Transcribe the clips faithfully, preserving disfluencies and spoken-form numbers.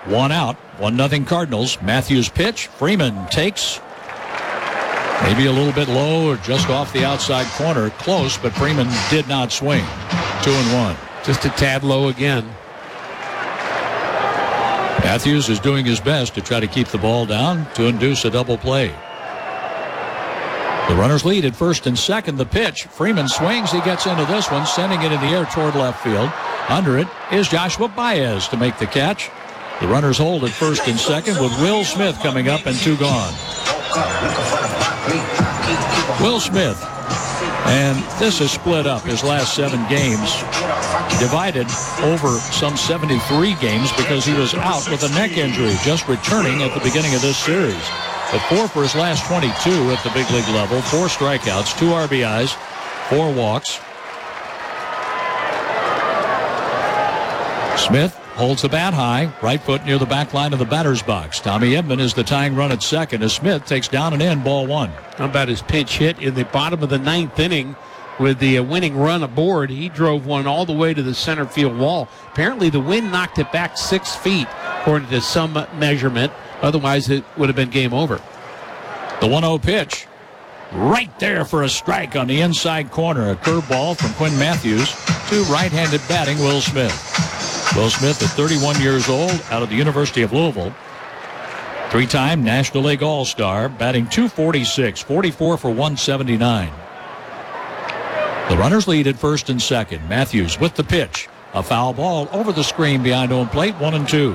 one out, one nothing Cardinals. Matthews pitch. Freeman takes. Maybe a little bit low or just off the outside corner. Close, but Freeman did not swing. Two and one. Just a tad low again. Matthews is doing his best to try to keep the ball down to induce a double play. The runners lead at first and second. The pitch. Freeman swings. He gets into this one, sending it in the air toward left field. Under it is Joshua Baez to make the catch. The runners hold at first and second with Will Smith coming up and two gone. Will Smith, and this is split up his last seven games, divided over some seventy-three games because he was out with a neck injury, just returning at the beginning of this series. But four for his last twenty-two at the big league level, four strikeouts, two R B Is, four walks. Smith holds the bat high, right foot near the back line of the batter's box. Tommy Edman is the tying run at second as Smith takes down and in, ball one. How about his pinch hit in the bottom of the ninth inning with the uh, winning run aboard? He drove one all the way to the center field wall. Apparently the wind knocked it back six feet, according to some measurement. Otherwise, it would have been game over. The one oh pitch. Right there for a strike on the inside corner. A curveball from Quinn Matthews to right-handed batting Will Smith. Will Smith, at thirty-one years old, out of the University of Louisville. Three-time National League All-Star, batting two forty-six, forty-four for one seventy-nine. The runners lead at first and second. Matthews with the pitch. A foul ball over the screen behind home plate, one and two.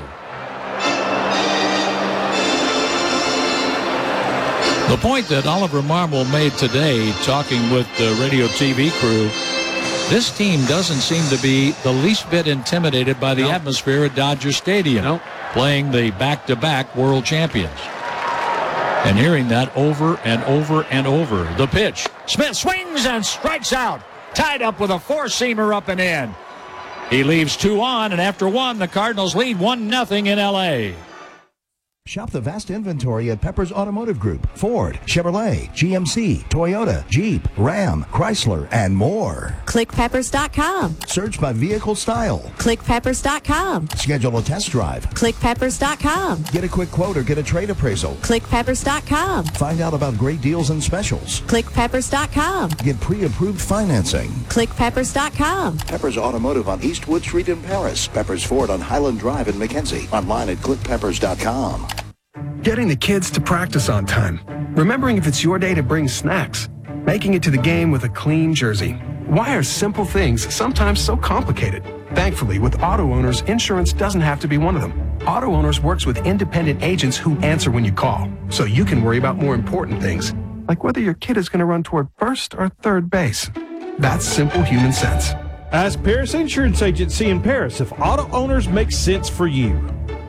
The point that Oliver Marmol made today, talking with the radio T V crew, this team doesn't seem to be the least bit intimidated by the no. atmosphere at Dodger Stadium, no. playing the back-to-back world champions. And hearing that over and over and over. The pitch. Smith swings and strikes out. Tied up with a four-seamer up and in. He leaves two on, and after one, the Cardinals lead one nothing in L A Shop the vast inventory at Pepper's Automotive Group. Ford, Chevrolet, G M C, Toyota, Jeep, Ram, Chrysler, and more. click peppers dot com. Search by vehicle style. click peppers dot com. Schedule a test drive. click peppers dot com. Get a quick quote or get a trade appraisal. click peppers dot com. Find out about great deals and specials. click peppers dot com. Get pre-approved financing. click peppers dot com. Peppers Automotive on Eastwood Street in Paris. Peppers Ford on Highland Drive in McKenzie. Online at click peppers dot com. Getting the kids to practice on time. Remembering if it's your day to bring snacks. Making it to the game with a clean jersey. Why are simple things sometimes so complicated? Thankfully, with Auto Owners, insurance doesn't have to be one of them. Auto Owners works with independent agents who answer when you call, so you can worry about more important things, like whether your kid is going to run toward first or third base. That's simple human sense. Ask Paris Insurance Agency in Paris if Auto Owners makes sense for you.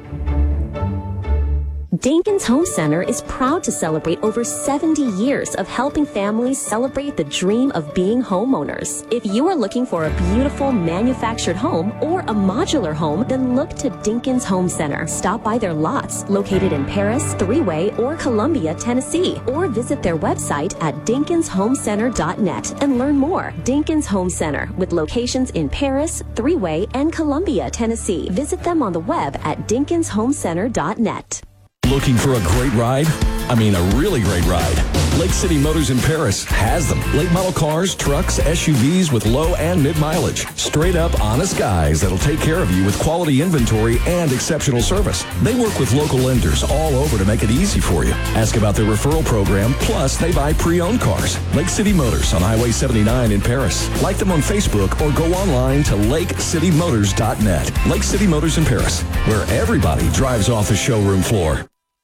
Dinkins Home Center is proud to celebrate over seventy years of helping families celebrate the dream of being homeowners. If you are looking for a beautiful manufactured home or a modular home, then look to Dinkins Home Center. Stop by their lots located in Paris, Three-Way, or Columbia, Tennessee, or visit their website at dinkins home center dot net and learn more. Dinkins Home Center, with locations in Paris, Three-Way, and Columbia, Tennessee. Visit them on the web at dinkins home center dot net. Looking for a great ride? I mean, a really great ride. Lake City Motors in Paris has them. Late model cars, trucks, S U Vs with low and mid mileage. Straight up honest guys that'll take care of you with quality inventory and exceptional service. They work with local lenders all over to make it easy for you. Ask about their referral program, plus they buy pre-owned cars. Lake City Motors on Highway seventy-nine in Paris. Like them on Facebook or go online to lake city motors dot net. Lake City Motors in Paris, where everybody drives off the showroom floor.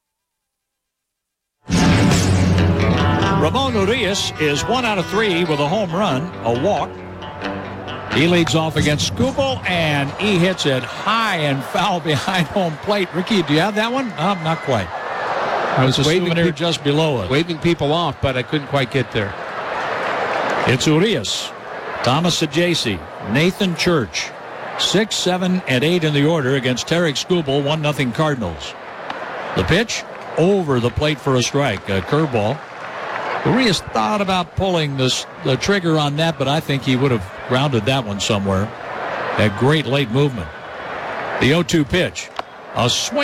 Ramon Urias is one out of three with a home run, a walk. He leads off against Skubal, and he hits it high and foul behind home plate. Ricky, do you have that one? No, not quite. I was it's a waving souvenir people, just below it. Waving people off, but I couldn't quite get there. It's Urias, Thomas Sajaci, Nathan Church, six, seven, and eight in the order against Tarek Skubal, one nothing Cardinals. The pitch over the plate for a strike, a curveball. Urias thought about pulling this, the trigger on that, but I think he would have grounded that one somewhere. A great late movement. The oh two pitch. A swing.